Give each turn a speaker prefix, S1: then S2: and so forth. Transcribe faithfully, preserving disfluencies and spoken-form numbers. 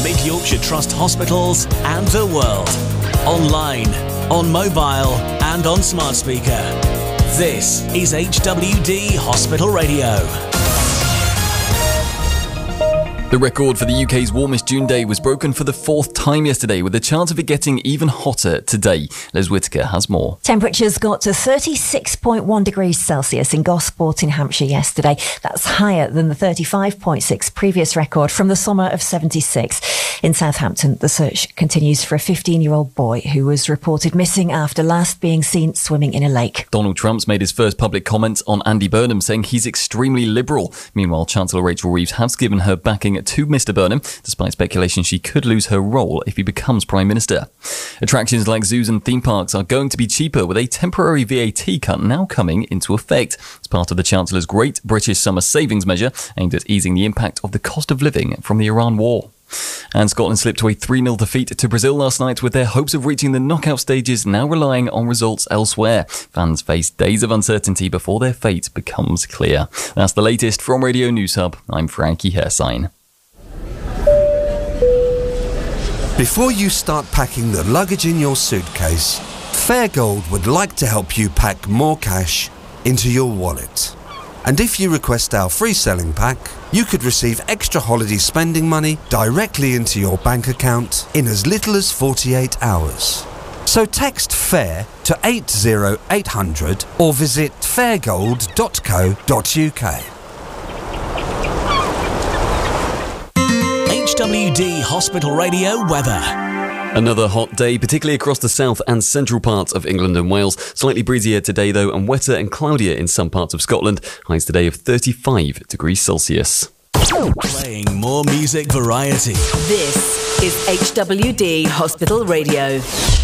S1: Mid Yorkshire Trust hospitals and the world. Online, on mobile and on smart speaker. This is H W D Hospital Radio.
S2: The record for the U K's warmest June day was broken for the fourth time yesterday, with a chance of it getting even hotter today. Liz Whittaker has more.
S3: Temperatures got to thirty-six point one degrees Celsius in Gosport in Hampshire yesterday. That's higher than the thirty-five point six previous record from the summer of seventy-six. In Southampton, the search continues for a fifteen-year-old boy who was reported missing after last being seen swimming in a lake.
S2: Donald Trump's made his first public comment on Andy Burnham, saying he's extremely liberal. Meanwhile, Chancellor Rachel Reeves has given her backing to Mister Burnham, despite speculation she could lose her role if he becomes Prime Minister. Attractions like zoos and theme parks are going to be cheaper, with a temporary V A T cut now coming into effect. It's part of the Chancellor's Great British Summer Savings Measure, aimed at easing the impact of the cost of living from the Iran war. And Scotland slipped to a three nil defeat to Brazil last night, with their hopes of reaching the knockout stages now relying on results elsewhere. Fans face days of uncertainty before their fate becomes clear. That's the latest from Radio News Hub. I'm Frankie Hersign.
S4: Before you start packing the luggage in your suitcase, Fairgold would like to help you pack more cash into your wallet. And if you request our free selling pack, you could receive extra holiday spending money directly into your bank account in as little as forty-eight hours. So text FAIR to eight zero eight hundred or visit fairgold dot co dot uk.
S1: H W D Hospital Radio weather.
S2: Another hot day, particularly across the south and central parts of England and Wales. Slightly breezier today, though, and wetter and cloudier in some parts of Scotland. Highs today of thirty-five degrees Celsius.
S1: Playing more music variety.
S5: This is H W D Hospital Radio.